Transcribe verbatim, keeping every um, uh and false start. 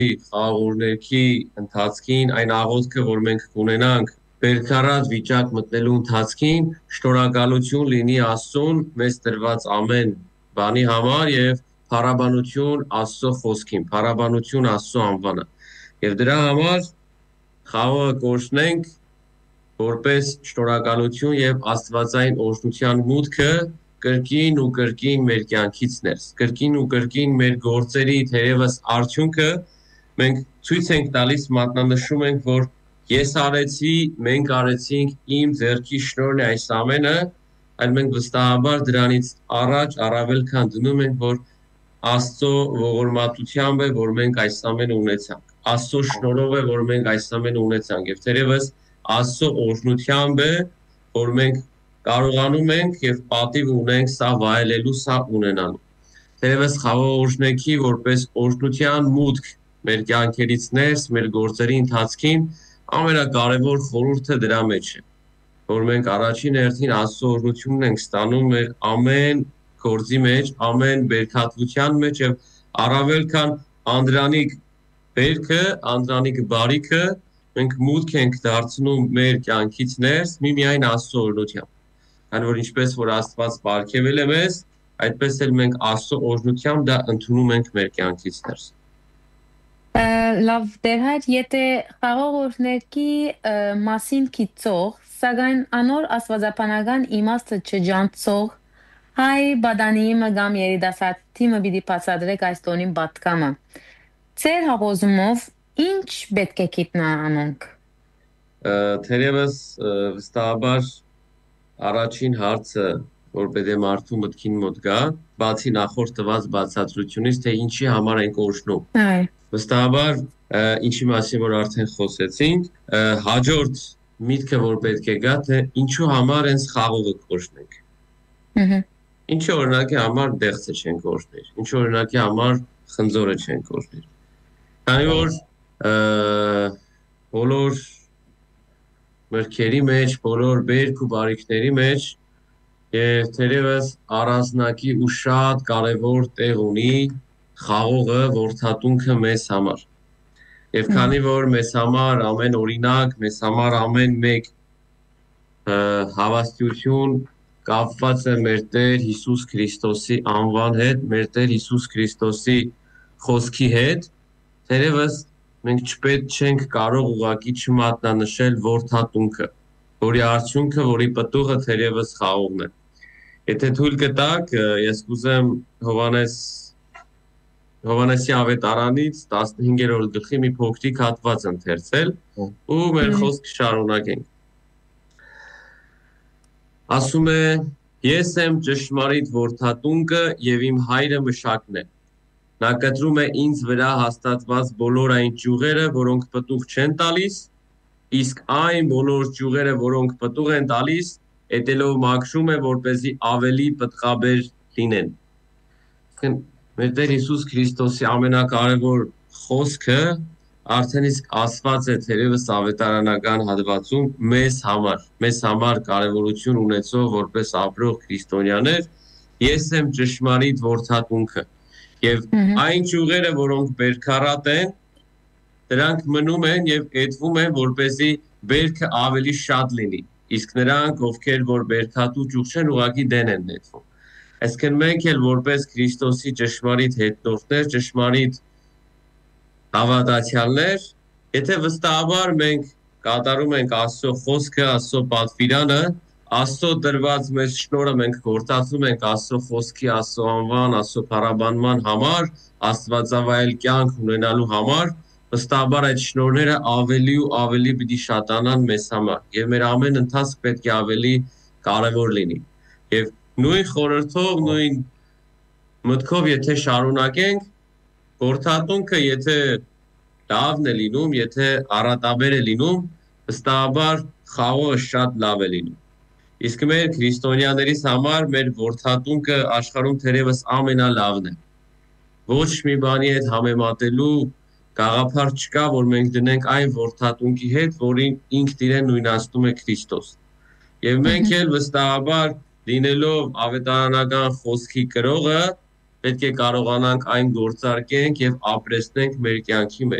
խաղաղորներքի ընթացքին այն աղոթքը, որ մենք կունենանք բերքարած վիճակ մտնելու ընթացքին, շնորհակալություն լինի Աստծուն մեզ տրված ամեն բանի համար եւ փառաբանություն Աստծո խոսքին, փառաբանություն Աստծո անվանը։ Եվ դրա համար խաղողը կորցնենք որպես շնորհակալություն եւ աստվածային օրհնության մուտքը կրկին ու կրկին մեր կյանքից ներս, կրկին ու կրկին մեր գործերի թերևս արդյունքը մենք ցույց ենք տալիս, մատնանշում ենք, որ ես արեցի, մենք արեցինք, իմ ձեռքի շնորհն է այս ամենը, այլ մենք վստահաբար դրանից առաջ առավել քան դնում ենք, որ Աստծո ողորմատությամբ է, որ մենք այս ամենը ունեցանք։ Աստծո շնորհով է, որ մենք այս ամենը ունեցանք եւ թերևս Աստծո օրհնությամբ է, որ մենք կարողանում ենք եւ պատիվ ունենք սա վայելելու, սա ունենալու։ Թերևս խաղող օրհնեքի որպես օրհնության մուտք մեր կյանքերից ներս, մեր գործերի ընթացքին ամենակարևոր խորհուրդը դրա մեջ է, որ մենք առաջին հերթին Աստծո օրհնությունն ենք ստանում մեր ամեն գործի մեջ, ամեն բերքատվության մեջ եւ առավել քան անդրանիկ բերքը, անդրանիկ բարիքը մենք մուտք ենք դարձնում մեր կյանքից ներս միմիայն Աստծո օրհնությամբ։ Քանի որ ինչպես որ Աստված բարգեւել է մեզ, այդպես էլ մենք Աստծո օրհնությամբ դա ընդունում ենք մեր կյանքից ներս։ Լավ դերհայր, եթե խաղող օրհներքի մասին քիծող, սակայն անոր աստվածաբանական իմաստը չջանցող հայ բադանիի կամ երիտասարդի մը պիտի բացատրեք այս տոնին պատկամը։ Ձեր հաղոզումով ինչ պետք է գիտնա անոնք։ Թերևս վստահաբար առաջին հարցը, որ պետք է մարդու մտքին մոտ գա, բացի նախորդ տված բացատրությունից, թե ինչի համար ենք օրհնում։ Այ Վստահաբար ինչի մասին որ արդեն խոսեցինք, հաջորդ միտքը որ պետք է գա, թե ինչու համար հենց խաղողը կորշնենք։ Ահա Ինչ օրինակի համար դեղցը չենք օրհներ, ինչ օրինակի համար խնձորը չենք օրհներ։ Քանի որ բոլոր մրգերի մեջ, բոլոր բերք ու բարիքների մեջ եւ թերևս առանձնակի ու շատ կարեւոր տեղ ունի խաղողը, որդատունքը մեզ համար։ Եվ քանի որ մեզ համար ամեն օրինակ, մեզ համար ամեն մեկ հավաստիություն կապված է մեր Տեր Հիսուս Քրիստոսի անվան հետ, մեր Տեր Հիսուս Քրիստոսի խոսքի հետ, թերևս մենք չպետք չենք կարող ուղղակի չմատնանշել որդատունքը, որի արդյունքը, որի պտուղը թերևս խաղողն է։ Եթե թույլ կտաք, ես կուզեմ Հովանես Հովանեսի ավետարանից տասնհինգերորդ գլխի մի փոքրիկ հատված ընթերցել ու մեր խոսքը շարունակենք։ Ասում է. Ես եմ ճշմարիտ որդատունկը եւ իմ հայրը մշակն է։ Նա կտրում է ինձ վրա հաստատված բոլոր այն ճյուղերը, որոնք պտուղ չեն տալիս, իսկ այն բոլոր ճյուղերը, որոնք պտուղ են տալիս, էտելով մաքրում է, որպեսզի ավելի պտղաբեր լինեն։ Մեր Տեր Հիսուս Քրիստոսի ամենակարևոր խոսքը արդեն իսկ ասված է թերևս ավետարանական հատվածում մեզ համար, մեզ համար կարևորություն ունեցող որպես ապրող քրիստոնյաներ, ես եմ ճշմարիտ որդատունքը։ Եվ այն ճյուղերը, որոնք բերքառատ են, դրանք մնում են եւ էտվում են, որպեսզի բերքը ավելի շատ լինի։ Իսկ նրանք, ովքեր որ բերքատու ճյուղ չեն, ուղղակի դեն են նետվում։ Այսինքն մենք էլ որպես Քրիստոսի ճշմարիտ հետնորդներ, ճշմարիտ հավատացյալներ, եթե վստահաբար մենք կատարում ենք Աստծո խոսքը, Աստծո պատվիրանը, Աստծո տրված մեզ շնորհը մենք գործածում ենք Աստծո խոսքի, Աստծո անվան, Աստծո փառաբանման համար, Աստվածավայել կյանք ունենալու համար, վստահաբար այդ շնորհները ավելի ու ավելի պիտի շատանան մեզ համար, եւ մեր ամեն ընթացք պետք է ավելի կարեւոր լինի։ Եվ նույն խորհրդով, նույն մտքով եթե շարունակենք, որդատունքը եթե լավն է լինում, եթե առատաբեր է լինում, վստահաբար խաղողը շատ լավ է լինում։ Իսկ մեր քրիստոնյաներիս համար մեր որդատունքը աշխարհում թերևս ամենալավն է։ Ոչ մի բանի հետ համեմատելու գաղափար չկա, որ մենք դնենք այն որդատունքի հետ, որին ինքն իրեն նույնացնում է Քրիստոս։ Եվ մենք էլ վստահաբար լինելով ավետարանական խոսքի կրողը, պետք է կարողանանք այն գործարկենք եւ ապրեցնենք մեր կյանքի